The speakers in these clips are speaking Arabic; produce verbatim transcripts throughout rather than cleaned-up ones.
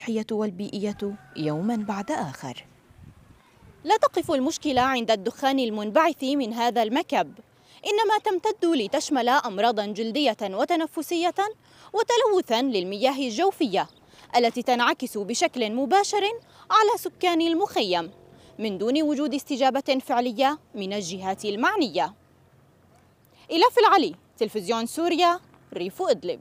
الصحية والبيئية يوما بعد آخر. لا تقف المشكلة عند الدخان المنبعث من هذا المكب، إنما تمتد لتشمل أمراضا جلدية وتنفسية وتلوثا للمياه الجوفية التي تنعكس بشكل مباشر على سكان المخيم من دون وجود استجابة فعلية من الجهات المعنية. إلاف العلي، تلفزيون سوريا، ريف إدلب.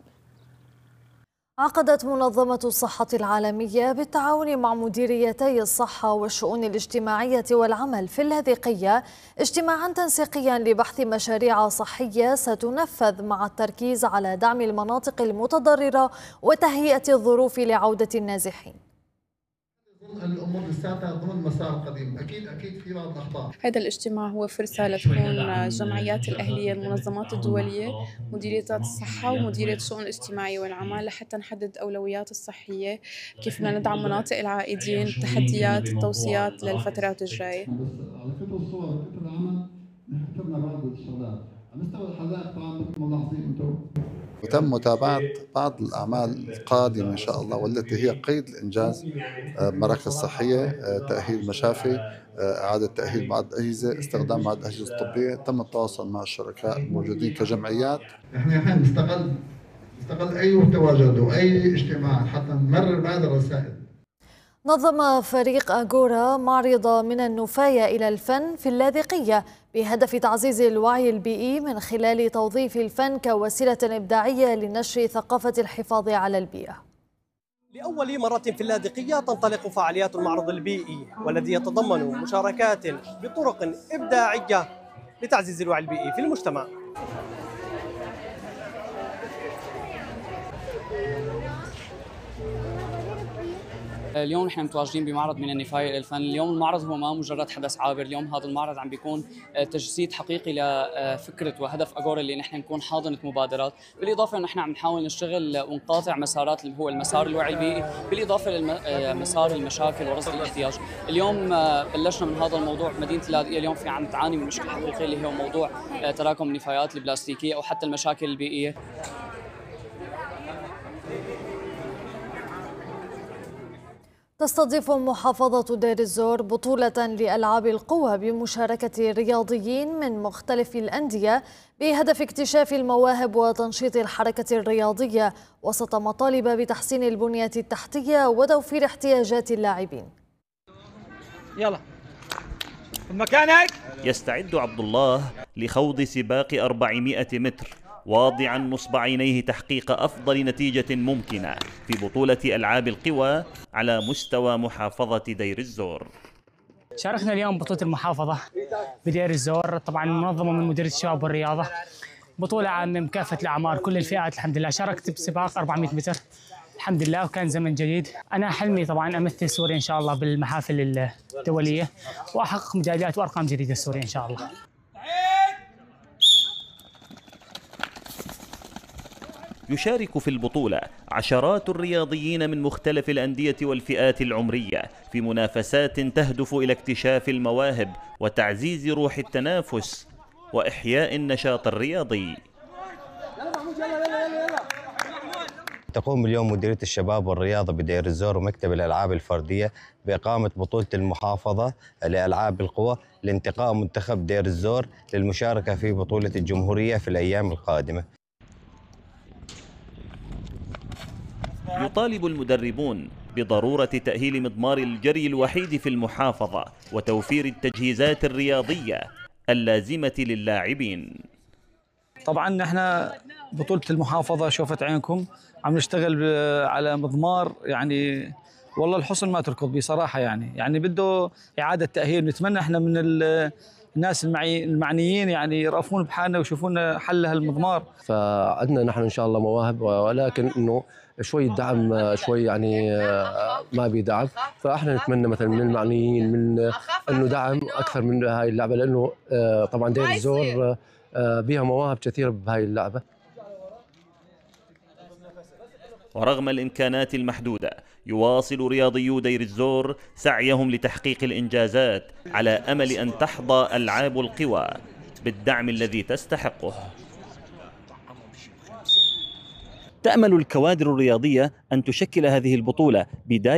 عقدت منظمة الصحة العالمية بالتعاون مع مديريتي الصحة والشؤون الاجتماعية والعمل في اللاذقية اجتماعا تنسيقيا لبحث مشاريع صحية ستنفذ مع التركيز على دعم المناطق المتضررة وتهيئة الظروف لعودة النازحين. الامور لساتها ضمن مسار قديم، اكيد اكيد في بعض الاخطاء. هذا الاجتماع هو فرصه لتكون الجمعيات الاهليه، المنظمات الدوليه، مديريات الصحه ومديريه الشؤون الاجتماعيه والعمل لحتى نحدد اولويات الصحيه، كيف بدنا ندعم مناطق العائدين، التحديات، التوصيات للفترات الجايه. على فكره الصور فكره العمل نحن كتبنا بعض الشغلات، على مستوى الحدائق طبعا مثل ما ملاحظين انتم. وتم متابعة بعض الأعمال القادمة إن شاء الله والتي هي قيد الإنجاز، مراكز صحية، تأهيل مشافي، إعادة تأهيل بعض الأجهزة، استخدام بعض الأجهزة الطبية. تم التواصل مع الشركاء الموجودين كجمعيات. احنا الحين نستغل نستغل أي تواجد وأي اجتماع حتى نمرر بعض الرسائل. نظم فريق أغورا معرض من النفاية إلى الفن في اللاذقية بهدف تعزيز الوعي البيئي من خلال توظيف الفن كوسيلة إبداعية لنشر ثقافة الحفاظ على البيئة. لأول مرة في اللاذقية تنطلق فعاليات المعرض البيئي والذي يتضمن مشاركات بطرق إبداعية لتعزيز الوعي البيئي في المجتمع. اليوم نحن متواجدين بمعرض من النفاية إلى الفن. اليوم المعرض هو ما مجرد حدث عابر، اليوم هذا المعرض عم بيكون تجسيد حقيقي لفكرة وهدف أغورا اللي نحن نكون حاضنة مبادرات، بالإضافة أن نحن عم نحاول نشتغل ونقاطع مسارات اللي هو المسار الوعي البيئي، بالإضافة لمسار المشاكل ورصد الاحتياج. اليوم بلشنا من هذا الموضوع بمدينة اللاذقية، اليوم في عم تعاني من مشكلة حقيقية اللي هو موضوع تراكم النفايات البلاستيكية أو حتى المشاكل البيئية. تستضيف محافظة دير الزور بطولة لألعاب القوى بمشاركة رياضيين من مختلف الأندية بهدف اكتشاف المواهب وتنشيط الحركة الرياضية وسط مطالب بتحسين البنية التحتية وتوفير احتياجات اللاعبين. يلا مكانك. يستعد عبد الله لخوض سباق أربعمائة متر واضعا نصب عينيه تحقيق أفضل نتيجة ممكنة في بطولة ألعاب القوى على مستوى محافظة دير الزور. شاركنا اليوم بطولة المحافظة بدير الزور، طبعا منظمة من مديرية الشباب والرياضة، بطولة عن كافة الأعمار كل الفئات. الحمد لله شاركت بسباق أربعمائة متر الحمد لله وكان زمن جيد. أنا حلمي طبعا أمثل سوريا إن شاء الله بالمحافل الدولية وأحقق ميداليات وأرقام جديدة لسوريا إن شاء الله. يشارك في البطولة عشرات الرياضيين من مختلف الأندية والفئات العمرية في منافسات تهدف إلى اكتشاف المواهب وتعزيز روح التنافس وإحياء النشاط الرياضي. تقوم اليوم مديرية الشباب والرياضة بدير الزور ومكتب الألعاب الفردية بإقامة بطولة المحافظة لألعاب القوى لانتقاء منتخب دير الزور للمشاركة في بطولة الجمهورية في الأيام القادمة. يطالب المدربون بضرورة تأهيل مضمار الجري الوحيد في المحافظة وتوفير التجهيزات الرياضية اللازمة للاعبين. طبعا نحن بطولة المحافظة شوفت عينكم عم نشتغل على مضمار يعني والله الحصن ما تركض بصراحة، يعني يعني بده إعادة تأهيل. نتمنى احنا من الناس المعي المعنيين يعني يرأفون بحالنا ويشوفون حل هالمضمار. فعندنا نحن إن شاء الله مواهب، ولكن إنه شوي دعم شوي يعني ما بيدعم، فاحنا نتمنى مثلا من المعنيين من انه دعم اكثر من هاي اللعبه، لانه طبعا دير الزور بها مواهب كثيره بهاي اللعبه. ورغم الإمكانات المحدودة يواصل رياضيو دير الزور سعيهم لتحقيق الإنجازات على أمل أن تحظى ألعاب القوى بالدعم الذي تستحقه. تأمل الكوادر الرياضية أن تشكل هذه البطولة بداية